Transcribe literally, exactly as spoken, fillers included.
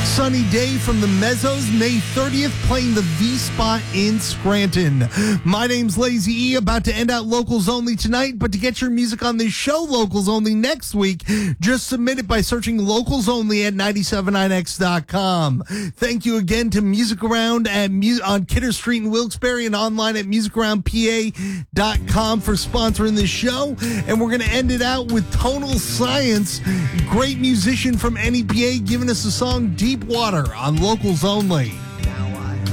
sunny day from the Mezzos, May thirtieth, playing the V-Spot in Scranton. My name's Lazy E, about to end out Locals Only tonight, but to get your music on this show, Locals Only, next week, just submit it by searching Locals Only at nine seven nine x dot com. Thank you again to Music Around at mu- on Kidder Street in Wilkes-Barre and online at music around p a dot com for sponsoring this show. And we're going to end it out with Tonal Science, great musician from N E P A, giving us the song Deep Water on Locals Only.